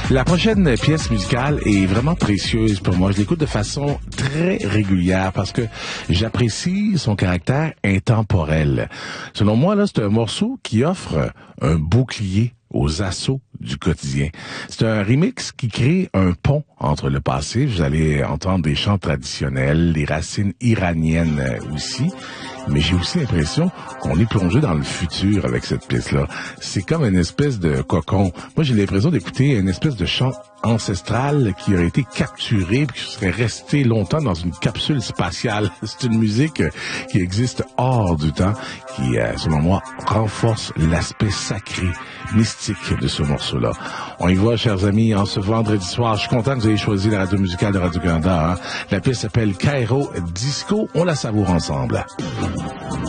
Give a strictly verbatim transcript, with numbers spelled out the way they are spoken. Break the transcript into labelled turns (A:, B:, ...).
A: La prochaine pièce musicale est vraiment précieuse pour moi. Je l'écoute de façon très régulière parce que j'apprécie son caractère intemporel. Selon moi, là, c'est un morceau qui offre un bouclier aux assauts du quotidien. C'est un remix qui crée un pont entre le passé. Vous allez entendre des chants traditionnels, les racines iraniennes aussi. Mais j'ai aussi l'impression qu'on est plongé dans le futur avec cette pièce-là. C'est comme une espèce de cocon. Moi, j'ai l'impression d'écouter une espèce de chant ancestral qui aurait été capturé et qui serait resté longtemps dans une capsule spatiale. C'est une musique qui existe hors du temps, qui, selon moi, renforce l'aspect sacré, mystique de ce morceau-là. On y voit, chers amis, en ce vendredi soir. Je suis content que vous ayez choisi la radio musicale de Radio-Canada. Hein? La pièce s'appelle Cairo Disco. On la savoure ensemble.